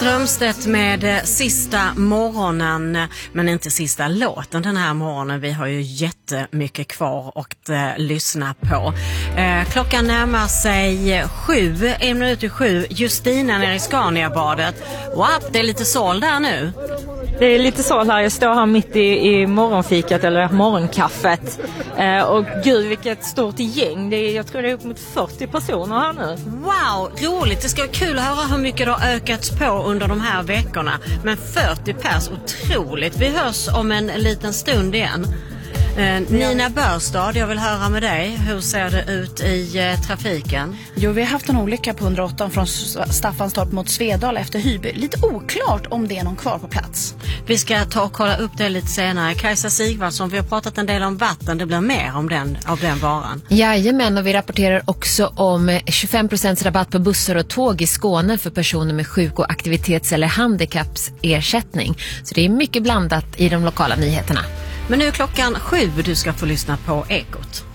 Strömstedt med sista morgonen, men inte sista låten den här morgonen. Vi har ju jättemycket kvar att lyssna på. Klockan närmar sig 7:07. Justina nere i Scaniabadet. Wow, det är lite sol där nu. Det är lite sol här. Jag står här mitt i morgonfikat eller morgonkaffet. Och gud, vilket stort gäng. Jag tror det är upp mot 40 personer här nu. Wow, roligt. Det ska vara kul att höra hur mycket det har ökats på under de här veckorna. Men 40 pers, otroligt. Vi hörs om en liten stund igen. Nina Börstad, jag vill höra med dig. Hur ser det ut i trafiken? Jo, vi har haft en olycka på 108 från Staffanstorp mot Svedala efter Hyby. Lite oklart om det är någon kvar på plats. Vi ska ta och kolla upp det lite senare. Kajsa Sigvardsson, vi har pratat en del om vatten. Det blir mer om av den varan. Jajamän, och vi rapporterar också om 25% rabatt på bussar och tåg i Skåne för personer med sjuk- och aktivitets- eller handikappsersättning. Så det är mycket blandat i de lokala nyheterna. Men nu är klockan 7, du ska få lyssna på Ekot.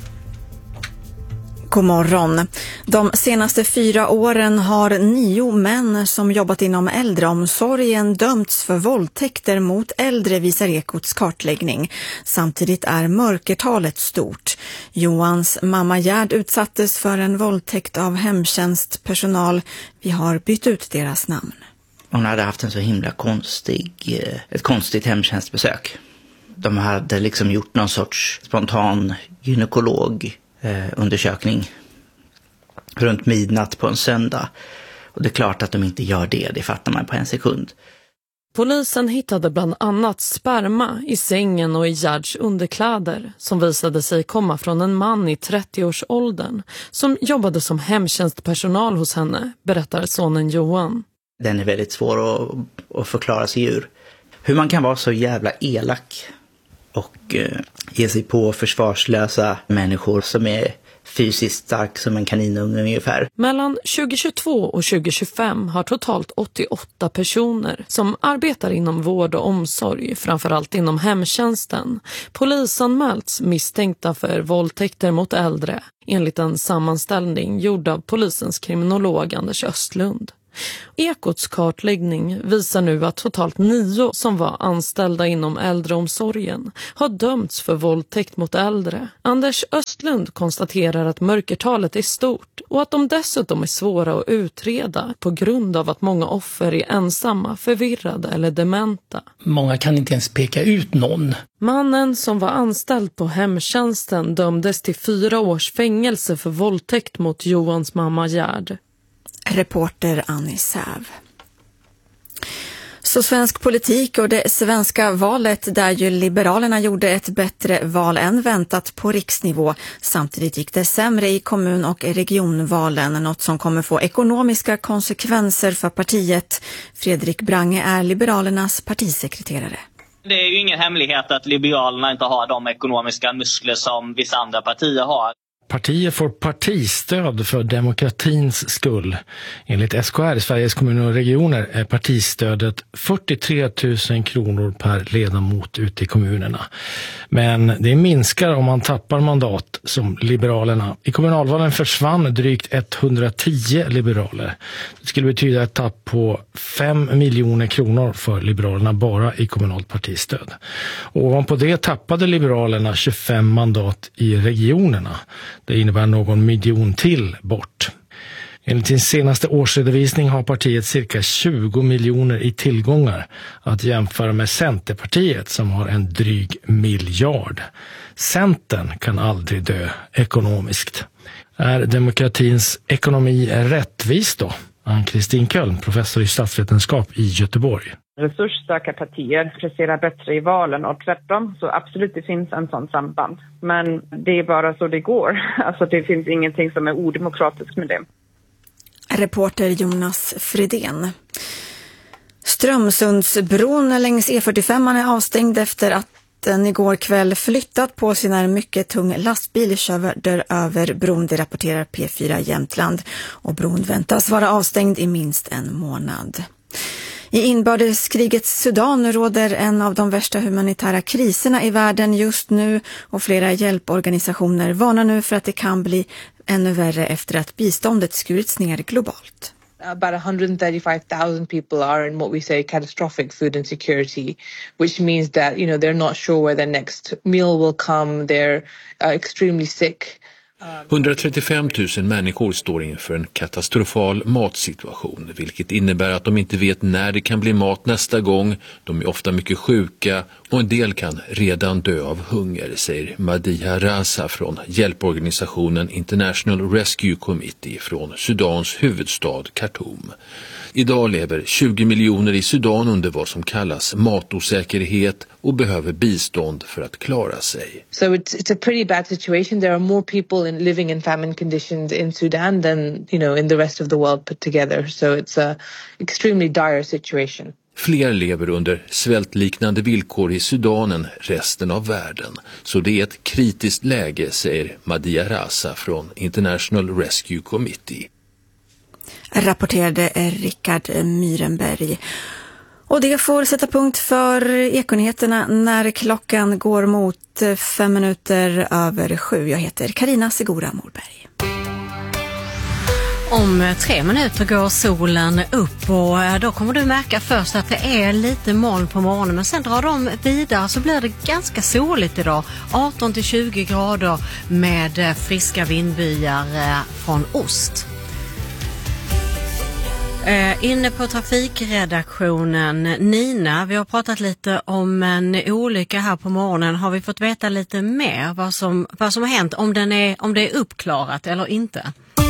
God morgon. De senaste 4 åren har 9 män som jobbat inom äldreomsorgen dömts för våldtäkter mot äldre, visar Ekots kartläggning. Samtidigt är mörkertalet stort. Johans mamma Gerd utsattes för en våldtäkt av hemtjänstpersonal. Vi har bytt ut deras namn. Hon hade haft en så himla ett konstigt hemtjänstbesök. De hade liksom gjort någon sorts spontan gynekolog-undersökning runt midnatt på en söndag. Och det är klart att de inte gör det fattar man på en sekund. Polisen hittade bland annat sperma i sängen och i Gerds underkläder som visade sig komma från en man i 30-årsåldern som jobbade som hemtjänstpersonal hos henne, berättar sonen Johan. Den är väldigt svår att förklara sig ur. Hur man kan vara så jävla elak och ge sig på försvarslösa människor som är fysiskt stark som en kaninunge ungefär. Mellan 2022 och 2025 har totalt 88 personer som arbetar inom vård och omsorg, framförallt inom hemtjänsten, polisanmälts misstänkta för våldtäkter mot äldre, enligt en sammanställning gjord av polisens kriminolog Anders Östlund. Ekots kartläggning visar nu att totalt 9 som var anställda inom äldreomsorgen har dömts för våldtäkt mot äldre. Anders Östlund konstaterar att mörkertalet är stort och att de dessutom är svåra att utreda på grund av att många offer är ensamma, förvirrade eller dementa. Många kan inte ens peka ut någon. Mannen som var anställd på hemtjänsten dömdes till 4 års fängelse för våldtäkt mot Johans mamma Gerd. Reporter Annie Säv. Så svensk politik och det svenska valet där ju Liberalerna gjorde ett bättre val än väntat på riksnivå. Samtidigt gick det sämre i kommun- och regionvalen, något som kommer få ekonomiska konsekvenser för partiet. Fredrik Brange är Liberalernas partisekreterare. Det är ju ingen hemlighet att Liberalerna inte har de ekonomiska muskler som vissa andra partier har. Partier får partistöd för demokratins skull. Enligt SKR, Sveriges kommuner och regioner, är partistödet 43 000 kronor per ledamot ute i kommunerna. Men det minskar om man tappar mandat som Liberalerna. I kommunalvalen försvann drygt 110 liberaler. Det skulle betyda ett tapp på 5 miljoner kronor för Liberalerna bara i kommunalt partistöd. Och ovanpå det tappade Liberalerna 25 mandat i regionerna. Det innebär någon miljon till bort. Enligt sin senaste årsredovisning har partiet cirka 20 miljoner i tillgångar att jämföra med Centerpartiet som har en dryg miljard. Centern kan aldrig dö ekonomiskt. Är demokratins ekonomi rättvis då? Ann-Kristin Köln, professor i statsvetenskap i Göteborg. Resursstarka partier presterar bättre i valen och tvärtom, så absolut det finns en sån samband. Men det är bara så det går. Alltså det finns ingenting som är odemokratiskt med det. Reporter Jonas Fredén. Strömsundsbron längs E45 är avstängd efter att den igår kväll flyttat på sin en mycket tung lastbil körde över bron, det rapporterar P4 Jämtland. Och bron väntas vara avstängd i minst en månad. I inbördeskrigets Sudan råder en av de värsta humanitära kriserna i världen just nu och flera hjälporganisationer varnar nu för att det kan bli ännu värre efter att biståndet skurits ner globalt. about 135,000 people are in what we say catastrophic food insecurity, which means that, they're not sure where their next meal will come. They're extremely sick. 135 000 människor står inför en katastrofal matsituation, vilket innebär att de inte vet när det kan bli mat nästa gång. De är ofta mycket sjuka och en del kan redan dö av hunger, säger Madiha Raza från hjälporganisationen International Rescue Committee från Sudans huvudstad Khartoum. Idag lever 20 miljoner i Sudan under vad som kallas matosäkerhet och behöver bistånd för att klara sig. So it's a pretty bad situation. There are more people living in famine conditions in Sudan than, in the rest of the world put together. So it's a extremely dire situation. Fler lever under svältliknande villkor i Sudan än resten av världen. Så det är ett kritiskt läge, säger Madiha Raza från International Rescue Committee. Rapporterade Rickard Myrenberg. Och det får sätta punkt för Ekonyheterna när klockan går mot 7:05. Jag heter Carina Segura Morberg. Om 3 minuter går solen upp och då kommer du märka först att det är lite moln på morgonen, men sen drar de vidare så blir det ganska soligt idag. 18-20 grader med friska vindbyar från ost. Inne på trafikredaktionen, Nina, vi har pratat lite om en olycka här på morgonen. Har vi fått veta lite mer vad som har hänt, om det är uppklarat eller inte?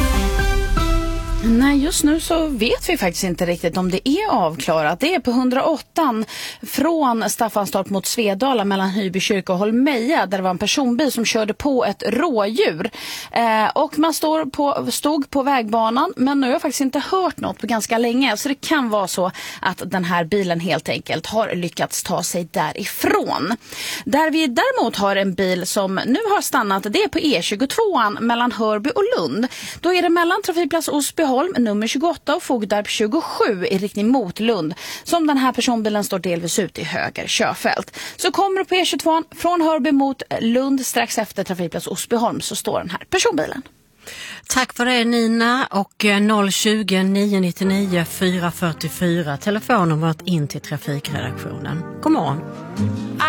Nej, just nu så vet vi faktiskt inte riktigt om det är avklarat. Det är på 108 från Staffanstorp mot Svedala mellan Hyby kyrka och Holmeja, där det var en personbil som körde på ett rådjur. Och man stod på vägbanan, men nu har jag faktiskt inte hört något på ganska länge. Så det kan vara så att den här bilen helt enkelt har lyckats ta sig därifrån. Där vi däremot har en bil som nu har stannat, det är på E22 mellan Hörby och Lund. Då är det mellan trafikplats Osbyholm nummer 28 och Fogdarp 27 i riktning mot Lund som den här personbilen står delvis ut i höger körfält. Så kommer du på E22 från Hörby mot Lund strax efter trafikplats Osbyholm så står den här personbilen. Tack för det, Nina, och 020 999 444 telefonnumret in till trafikredaktionen. God morgon.